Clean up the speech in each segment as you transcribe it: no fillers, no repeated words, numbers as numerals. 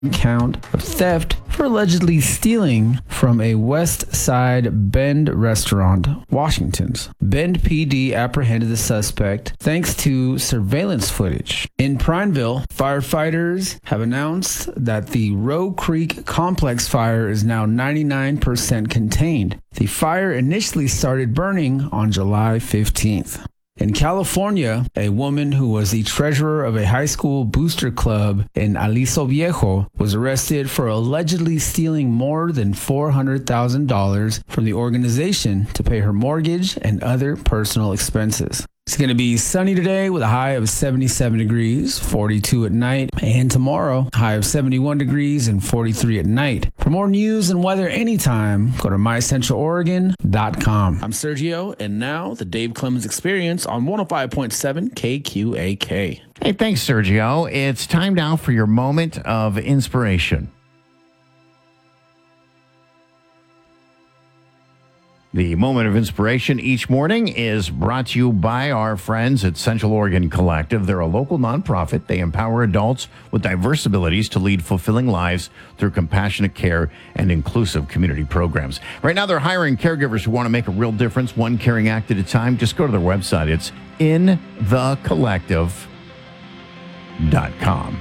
count of theft for allegedly stealing from a West Side Bend restaurant, Washington's. Bend PD apprehended the suspect thanks to surveillance footage. In Prineville, firefighters have announced that the Roe Creek complex fire is now 99% contained. The fire initially started burning on July 15th. In California, a woman who was the treasurer of a high school booster club in Aliso Viejo was arrested for allegedly stealing more than $400,000 from the organization to pay her mortgage and other personal expenses. It's going to be sunny today with a high of 77 degrees, 42 at night, and tomorrow, high of 71 degrees and 43 at night. For more news and weather anytime, go to mycentraloregon.com. I'm Sergio, and now the Dave Clemens Experience on 105.7 KQAK. Hey, thanks, Sergio. It's time now for your moment of inspiration. The moment of inspiration each morning is brought to you by our friends at Central Oregon Collective. They're a local nonprofit. They empower adults with diverse abilities to lead fulfilling lives through compassionate care and inclusive community programs. Right now, they're hiring caregivers who want to make a real difference, one caring act at a time. Just go to their website. It's inthecollective.com.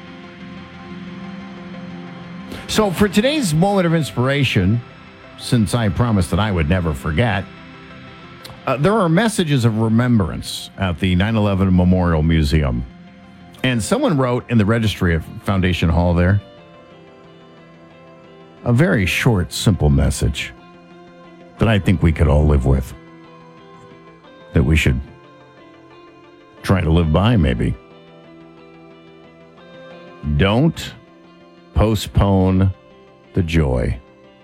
So for today's moment of inspiration, since I promised that I would never forget, there are messages of remembrance at the 9/11 Memorial Museum. And someone wrote in the registry of Foundation Hall there a very short, simple message that I think we could all live with, that we should try to live by, maybe. Don't postpone the joy.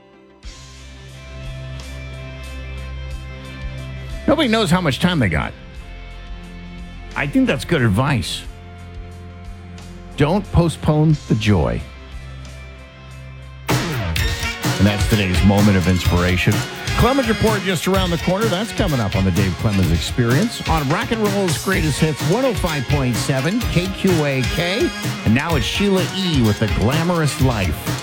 Nobody knows how much time they got. I think that's good advice. Don't postpone the joy. And that's today's moment of inspiration. Clemens Report just around the corner. That's coming up on the Dave Clemens Experience on Rock and Roll's Greatest Hits 105.7 KQAK. And now it's Sheila E. with The Glamorous Life.